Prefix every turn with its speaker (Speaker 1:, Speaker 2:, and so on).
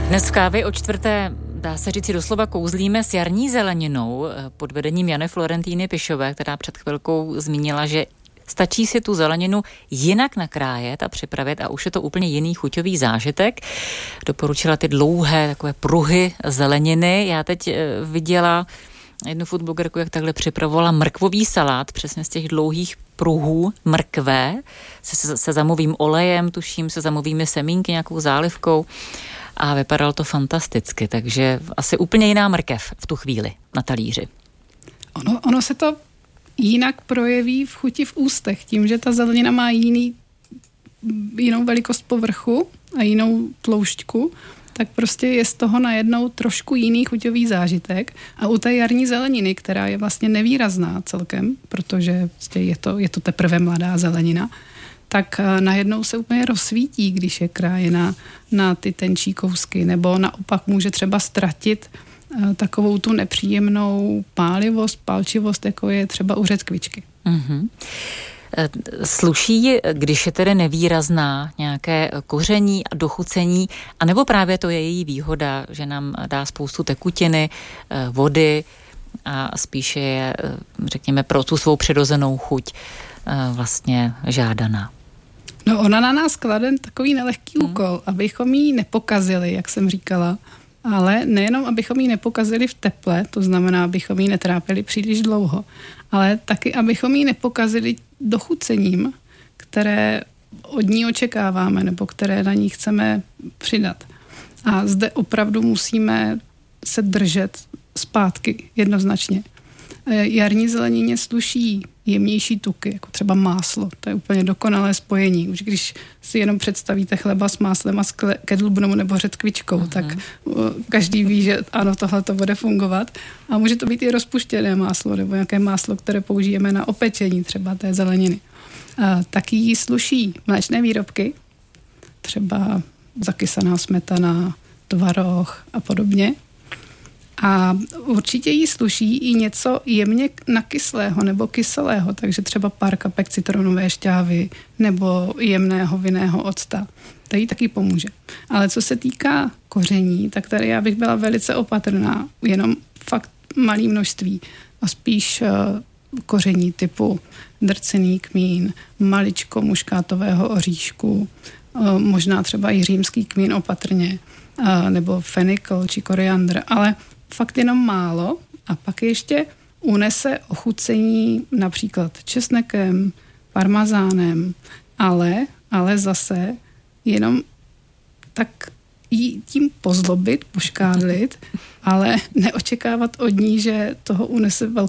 Speaker 1: Dnes v Kávě o čtvrté, dá se říci doslova, kouzlíme s jarní zeleninou pod vedením Jany Florentíny Pišové, která před chvilkou zmínila, že stačí si tu zeleninu jinak nakrájet a připravit a už je to úplně jiný chuťový zážitek. Doporučila ty dlouhé takové pruhy zeleniny. Já teď viděla jednu foodblogerku, jak takhle připravovala mrkvový salát, přesně z těch dlouhých pruhů mrkve, se sezamovým olejem, tuším, se sezamovými semínky, nějakou zálivkou. A vypadalo to fantasticky, takže asi úplně jiná mrkev v tu chvíli na talíři.
Speaker 2: Ono se to jinak projeví v chuti v ústech, tím, že ta zelenina má jinou velikost povrchu a jinou tloušťku, tak prostě je z toho najednou trošku jiný chuťový zážitek. A u té jarní zeleniny, která je vlastně nevýrazná celkem, protože je to teprve mladá zelenina, tak najednou se úplně rozsvítí, když je krájena na ty tenčí kousky, nebo naopak může třeba ztratit takovou tu nepříjemnou pálčivost, jako je třeba u řetkvičky.
Speaker 1: Mm-hmm. Sluší, když je tedy nevýrazná, nějaké koření a dochucení, anebo právě to je její výhoda, že nám dá spoustu tekutiny, vody a spíše je, řekněme, pro tu svou přirozenou chuť vlastně žádaná.
Speaker 2: No, ona na nás klade takový nelehký úkol, abychom ji nepokazili, jak jsem říkala, ale nejenom, abychom ji nepokazili v teple, to znamená, abychom ji netrápili příliš dlouho, ale taky, abychom ji nepokazili dochucením, které od ní očekáváme, nebo které na ní chceme přidat. A zde opravdu musíme se držet zpátky jednoznačně. Jarní zelenině sluší jemnější tuky, jako třeba máslo. To je úplně dokonalé spojení. Už když si jenom představíte chleba s máslem a s kedlbnou nebo řetkvičkou, tak každý ví, že ano, tohle to bude fungovat. A může to být i rozpuštěné máslo nebo nějaké máslo, které použijeme na opečení třeba té zeleniny. Taky jí sluší mléčné výrobky, třeba zakysaná smetana, tvaroh a podobně. A určitě jí sluší i něco jemně nakyslého nebo kyselého, takže třeba pár kapek citronové šťávy nebo jemného vinného octa. To jí taky pomůže. Ale co se týká koření, tak tady já bych byla velice opatrná, jenom fakt malý množství a spíš koření typu drcený kmín, maličko muškátového oříšku, možná třeba i římský kmín opatrně, nebo fenikl či koriandr, ale fakt jenom málo a pak ještě unese ochucení například česnekem, parmazánem, ale zase jenom tak jí tím pozlobit, poškádlit, ale neočekávat od ní, že toho unese velkou